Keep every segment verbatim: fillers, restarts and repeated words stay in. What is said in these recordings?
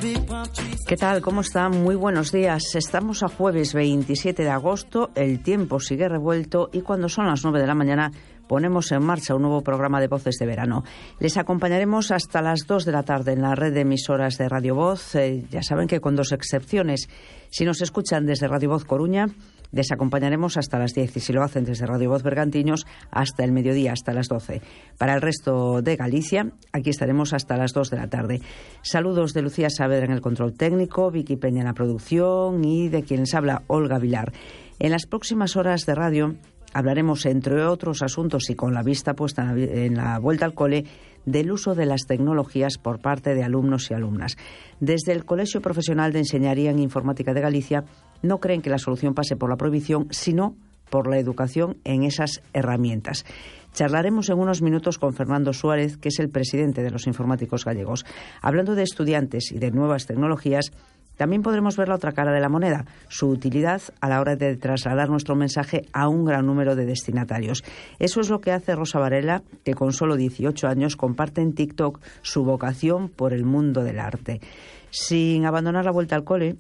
¿Qué tal? ¿Cómo están? Muy buenos días. Estamos a jueves veintisiete de agosto, el tiempo sigue revuelto y cuando son las nueve de la mañana ponemos en marcha un nuevo programa de Voces de Verano. Les acompañaremos hasta las dos de la tarde en la red de emisoras de Radio Voz. Eh, ya saben que con dos excepciones. Si nos escuchan desde Radio Voz Coruña, les acompañaremos hasta las diez y si lo hacen desde Radio Voz Bergantiños hasta el mediodía, hasta las doce. Para el resto de Galicia, aquí estaremos hasta las dos de la tarde. Saludos de Lucía Saavedra en el control técnico, Vicky Peña en la producción y de quien les habla Olga Vilar. En las próximas horas de radio hablaremos, entre otros asuntos y con la vista puesta en la vuelta al cole, del uso de las tecnologías por parte de alumnos y alumnas. Desde el Colegio Profesional de Enseñaría en Informática de Galicia no creen que la solución pase por la prohibición, sino por la educación en esas herramientas. Charlaremos en unos minutos con Fernando Suárez, que es el presidente de los informáticos gallegos. Hablando de estudiantes y de nuevas tecnologías, también podremos ver la otra cara de la moneda, su utilidad a la hora de trasladar nuestro mensaje a un gran número de destinatarios. Eso es lo que hace Rosa Varela, que con solo dieciocho años comparte en TikTok su vocación por el mundo del arte. Sin abandonar la vuelta al cole,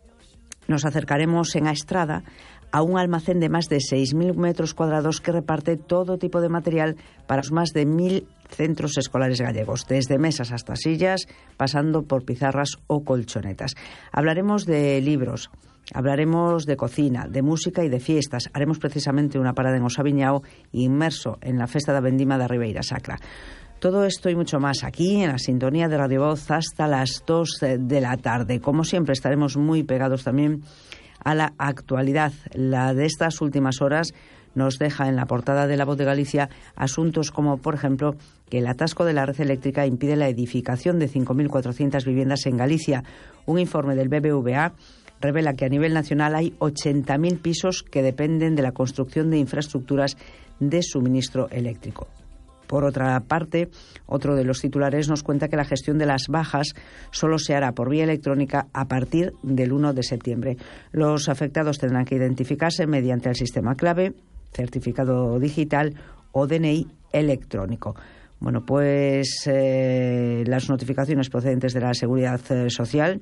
nos acercaremos en Aestrada a un almacén de más de seis mil metros cuadrados que reparte todo tipo de material para los más de mil centros escolares gallegos, desde mesas hasta sillas, pasando por pizarras o colchonetas. Hablaremos de libros, hablaremos de cocina, de música y de fiestas. Haremos precisamente una parada en Osaviñao, inmerso en la Festa da Vendima da Ribeira Sacra. Todo esto y mucho más aquí en la sintonía de Radio Voz hasta las dos de la tarde. Como siempre, estaremos muy pegados también a la actualidad. La de estas últimas horas nos deja en la portada de La Voz de Galicia asuntos como, por ejemplo, que el atasco de la red eléctrica impide la edificación de cinco mil cuatrocientas viviendas en Galicia. Un informe del B B V A revela que a nivel nacional hay ochenta mil pisos que dependen de la construcción de infraestructuras de suministro eléctrico. Por otra parte, otro de los titulares nos cuenta que la gestión de las bajas solo se hará por vía electrónica a partir del uno de septiembre. Los afectados tendrán que identificarse mediante el sistema clave, certificado digital o D N I electrónico. Bueno, pues eh, las notificaciones procedentes de la Seguridad Social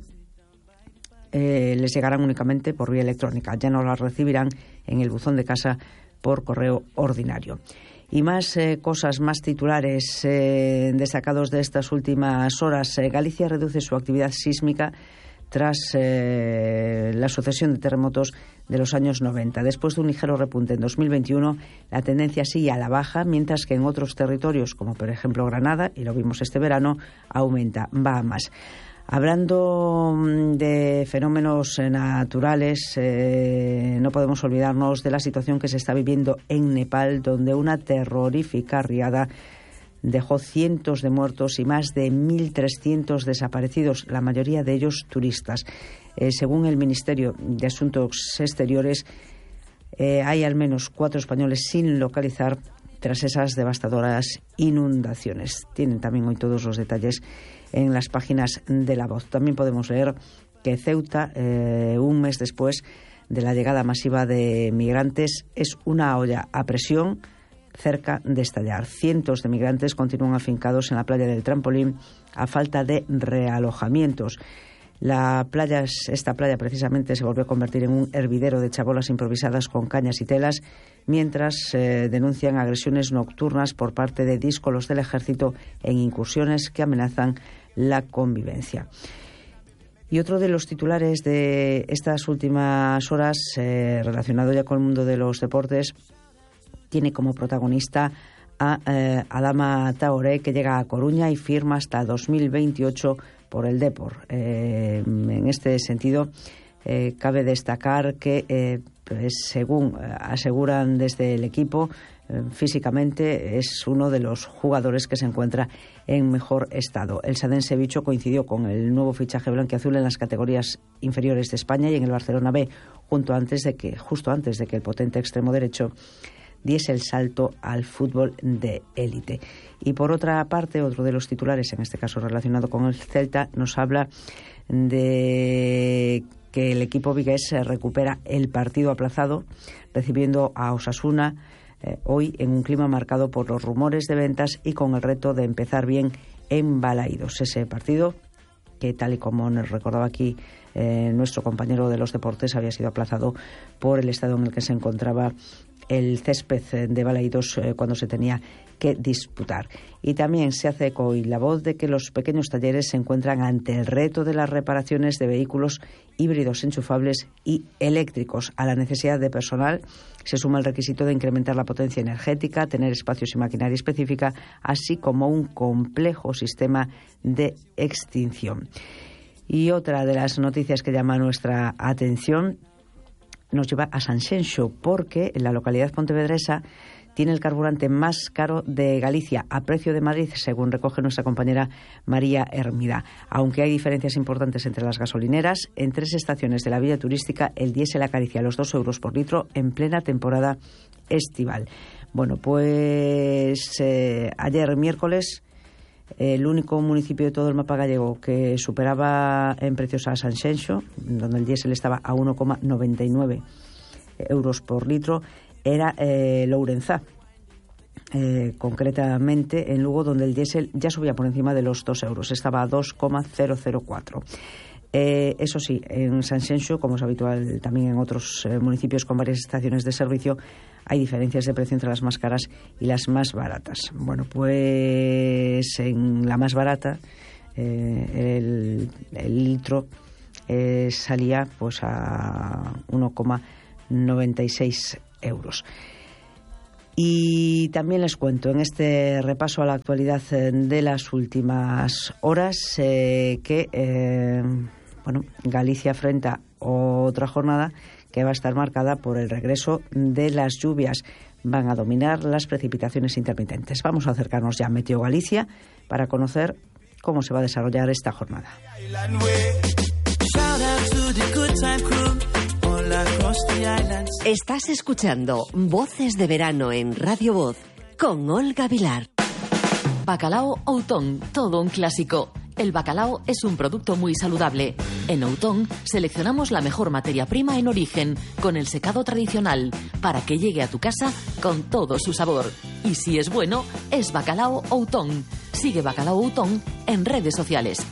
eh, les llegarán únicamente por vía electrónica. Ya no las recibirán en el buzón de casa por correo ordinario. Y más eh, cosas, más titulares eh, destacados de estas últimas horas. Eh, Galicia reduce su actividad sísmica tras eh, la sucesión de terremotos de los años noventa. Después de un ligero repunte en dos mil veintiuno, la tendencia sigue a la baja, mientras que en otros territorios, como por ejemplo Granada, y lo vimos este verano, aumenta, va a más. Hablando de fenómenos naturales, eh, no podemos olvidarnos de la situación que se está viviendo en Nepal, donde una terrorífica riada dejó cientos de muertos y más de mil trescientos desaparecidos, la mayoría de ellos turistas. Eh, según el Ministerio de Asuntos Exteriores, eh, hay al menos cuatro españoles sin localizar tras esas devastadoras inundaciones. Tienen también hoy todos los detalles en las páginas de La Voz. También podemos leer que Ceuta, eh, un mes después de la llegada masiva de migrantes, es una olla a presión cerca de estallar. Cientos de migrantes continúan afincados en la playa del Trampolín a falta de realojamientos. La playa, esta playa precisamente se volvió a convertir en un hervidero de chabolas improvisadas con cañas y telas, mientras eh, denuncian agresiones nocturnas por parte de díscolos del ejército en incursiones que amenazan la convivencia. Y otro de los titulares de estas últimas horas, eh, relacionado ya con el mundo de los deportes, tiene como protagonista a eh, Adama Traoré, que llega a Coruña y firma hasta dos mil veintiocho por el Depor. Eh, en este sentido, eh, cabe destacar que, eh, pues, según aseguran desde el equipo, eh, físicamente es uno de los jugadores que se encuentra en mejor estado. El sadense bicho coincidió con el nuevo fichaje blanquiazul en las categorías inferiores de España y en el Barcelona B, junto antes de que, justo antes de que el potente extremo derecho diese el salto al fútbol de élite. Y por otra parte, otro de los titulares, en este caso relacionado con el Celta, nos habla de que el equipo vigués recupera el partido aplazado, recibiendo a Osasuna eh, hoy en un clima marcado por los rumores de ventas y con el reto de empezar bien en Balaídos. Ese partido que tal y como nos recordaba aquí eh, nuestro compañero de los deportes, había sido aplazado por el estado en el que se encontraba el césped de Balaidos eh, cuando se tenía que disputar. Y también se hace eco y la voz de que los pequeños talleres se encuentran ante el reto de las reparaciones de vehículos híbridos enchufables y eléctricos. A la necesidad de personal se suma el requisito de incrementar la potencia energética, tener espacios y maquinaria específica, así como un complejo sistema de extinción. Y otra de las noticias que llama nuestra atención nos lleva a Sanxenxo, porque la localidad pontevedresa tiene el carburante más caro de Galicia, a precio de Madrid, según recoge nuestra compañera María Hermida. Aunque hay diferencias importantes entre las gasolineras, en tres estaciones de la vía turística el diésel acaricia los dos euros por litro en plena temporada estival. Bueno, pues eh, ayer miércoles el único municipio de todo el mapa gallego que superaba en precios a Sanxenxo, donde el diésel estaba a uno coma noventa y nueve euros por litro, era eh, Lourenzá, eh, concretamente en Lugo, donde el diésel ya subía por encima de los dos euros, estaba a dos coma cero cero cuatro. Eh, eso sí, en Sanxenxo, como es habitual también en otros eh, municipios con varias estaciones de servicio, hay diferencias de precio entre las más caras y las más baratas. Bueno, pues en la más barata eh, el, el litro eh, salía pues a uno coma noventa y seis euros. Y también les cuento en este repaso a la actualidad de las últimas horas eh, que eh, bueno, Galicia afronta otra jornada que va a estar marcada por el regreso de las lluvias. Van a dominar las precipitaciones intermitentes. Vamos a acercarnos ya a Meteo Galicia para conocer cómo se va a desarrollar esta jornada. Estás escuchando Voces de Verano en Radio Voz con Olga Vilar. Bacalao Outón, todo un clásico. El bacalao es un producto muy saludable. En Outón seleccionamos la mejor materia prima en origen, con el secado tradicional, para que llegue a tu casa con todo su sabor. Y si es bueno, es Bacalao Outón. Sigue Bacalao Outón en redes sociales.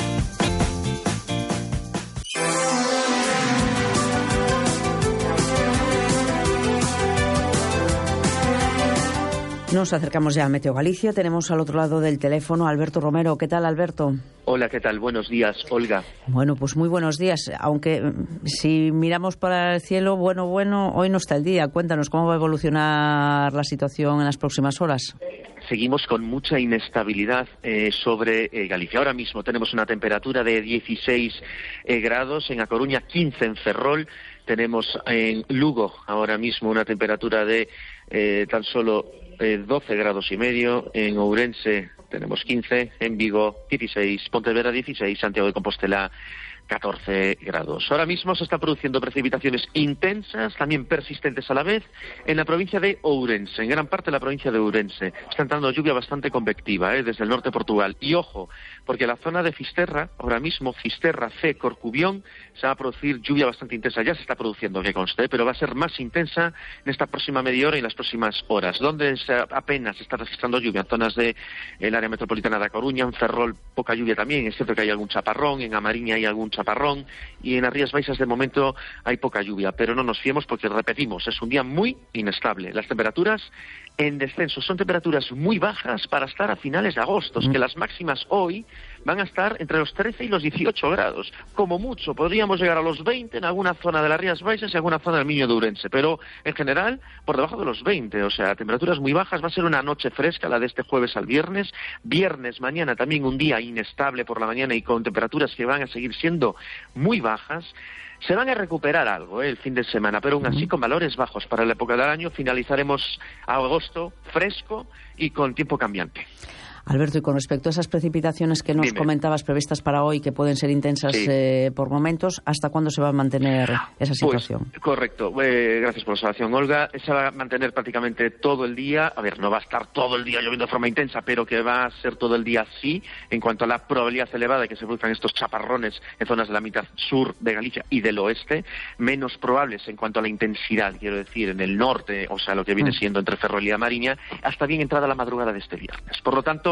Nos acercamos ya a Meteo Galicia. Tenemos al otro lado del teléfono a Alberto Romero. ¿Qué tal, Alberto? Hola, ¿qué tal? Buenos días, Olga. Bueno, pues muy buenos días. Aunque si miramos para el cielo, bueno, bueno, hoy no está el día. Cuéntanos, ¿cómo va a evolucionar la situación en las próximas horas? Seguimos con mucha inestabilidad eh, sobre eh, Galicia. Ahora mismo tenemos una temperatura de dieciséis eh, grados, en A Coruña quince, en Ferrol. Tenemos en Lugo ahora mismo una temperatura de eh, tan solo eh, doce grados y medio. En Ourense tenemos quince, en Vigo dieciséis, Pontevedra dieciséis, Santiago de Compostela catorce grados. Ahora mismo se están produciendo precipitaciones intensas, también persistentes a la vez, en la provincia de Ourense, en gran parte de la provincia de Ourense. Está entrando lluvia bastante convectiva, ¿eh? desde el norte de Portugal. Y ojo, porque la zona de Fisterra, ahora mismo, Fisterra, C, Corcubión, se va a producir lluvia bastante intensa. Ya se está produciendo, que conste, pero va a ser más intensa en esta próxima media hora y en las próximas horas. Donde se, apenas se está registrando lluvia en zonas del área metropolitana de A Coruña, en Ferrol poca lluvia también. Es cierto que hay algún chaparrón, en Amariña hay algún chaparrón, y en las Rías Baixas de momento hay poca lluvia, pero no nos fiemos porque, repetimos, es un día muy inestable. Las temperaturas en descenso son temperaturas muy bajas para estar a finales de agosto, es que las máximas hoy van a estar entre los trece y los dieciocho grados. Como mucho podríamos llegar a los veinte en alguna zona de las Rías Baixas y alguna zona del Miño de Ourense, pero en general por debajo de los veinte, o sea, temperaturas muy bajas. Va a ser una noche fresca la de este jueves al viernes. Viernes, mañana también un día inestable por la mañana y con temperaturas que van a seguir siendo muy bajas. Se van a recuperar algo ¿eh? el fin de semana, pero aún así con valores bajos para la época del año. Finalizaremos agosto fresco y con tiempo cambiante. Alberto, y con respecto a esas precipitaciones que nos Dime. comentabas previstas para hoy, que pueden ser intensas Sí. eh, por momentos, ¿hasta cuándo se va a mantener esa situación? Pues, correcto. Eh, gracias por la observación, Olga. Se va a mantener prácticamente todo el día. A ver, no va a estar todo el día lloviendo de forma intensa, pero que va a ser todo el día sí, en cuanto a la probabilidad elevada de que se produzcan estos chaparrones en zonas de la mitad sur de Galicia y del oeste. Menos probables en cuanto a la intensidad, quiero decir, en el norte, o sea, lo que viene siendo entre Ferrol y Amariña, hasta bien entrada la madrugada de este viernes. Por lo tanto,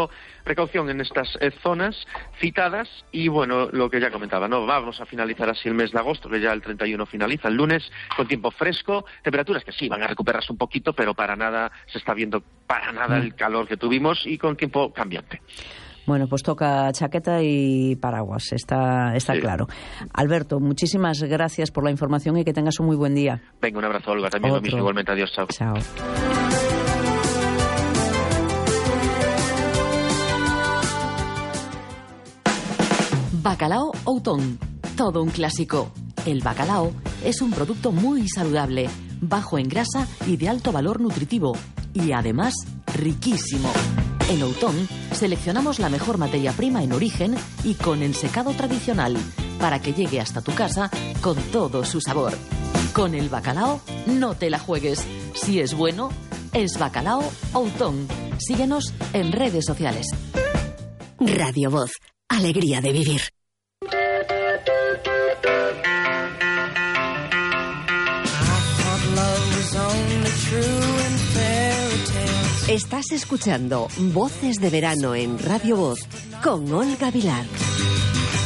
teniendo precaución en estas eh, zonas citadas y, bueno, lo que ya comentaba, ¿no? Vamos a finalizar así el mes de agosto, que ya el treinta y uno finaliza el lunes, con tiempo fresco, temperaturas que sí van a recuperarse un poquito, pero para nada se está viendo para nada el calor que tuvimos y con tiempo cambiante. Bueno, pues toca chaqueta y paraguas, está, está sí. claro. Alberto, muchísimas gracias por la información y que tengas un muy buen día. Venga, un abrazo, Olga, también Otro. Lo mismo, igualmente, adiós, chao. Chao. Bacalao Outón, todo un clásico. El bacalao es un producto muy saludable, bajo en grasa y de alto valor nutritivo, y además riquísimo. En Outón seleccionamos la mejor materia prima en origen y con el secado tradicional para que llegue hasta tu casa con todo su sabor. Con el bacalao no te la juegues. Si es bueno, es Bacalao Outón. Síguenos en redes sociales. Radio Voz, alegría de vivir. Estás escuchando Voces de Verano en Radio Voz con Olga Vilar.